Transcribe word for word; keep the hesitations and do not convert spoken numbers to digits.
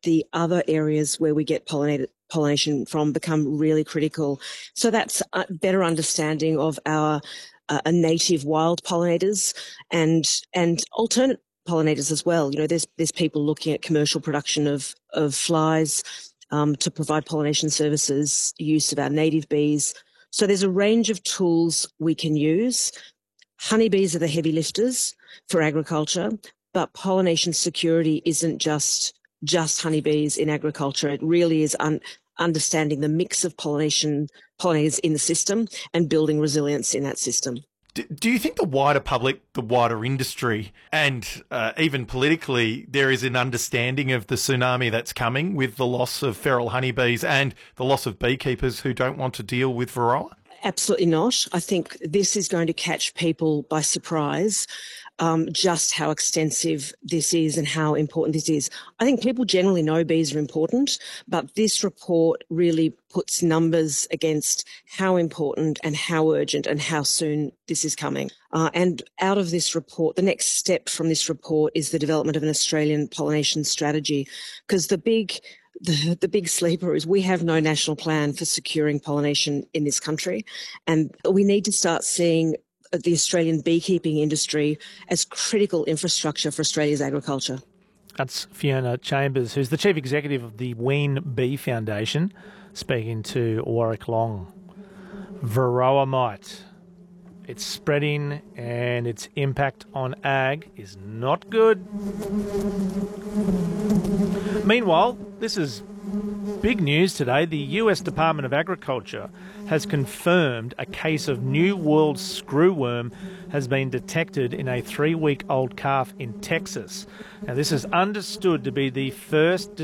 the other areas where we get pollinated pollination from become really critical. So that's a better understanding of our uh, native wild pollinators and and alternate pollinators as well. You know, there's there's people looking at commercial production of of flies um, to provide pollination services, use of our native bees. So there's a range of tools we can use. Honeybees are the heavy lifters for agriculture, but pollination security isn't just just honeybees in agriculture. It really is un- understanding the mix of pollination pollinators in the system and building resilience in that system. Do, do you think the wider public, the wider industry, and uh, even politically, there is an understanding of the tsunami that's coming with the loss of feral honeybees and the loss of beekeepers who don't want to deal with Varroa? Absolutely not. I think this is going to catch people by surprise, um, just how extensive this is and how important this is. I think people generally know bees are important, but this report really puts numbers against how important and how urgent and how soon this is coming. Uh, and out of this report, the next step from this report is the development of an Australian pollination strategy, because the big The, the big sleeper is we have no national plan for securing pollination in this country, and we need to start seeing the Australian beekeeping industry as critical infrastructure for Australia's agriculture. That's Fiona Chambers, who's the Chief Executive of the Ween Bee Foundation, speaking to Warwick Long. Varroa mite. It's spreading and its impact on ag is not good. Meanwhile, this is big news today. The U S Department of Agriculture has confirmed a case of New World screwworm has been detected in a three-week-old calf in Texas. Now, this is understood to be the first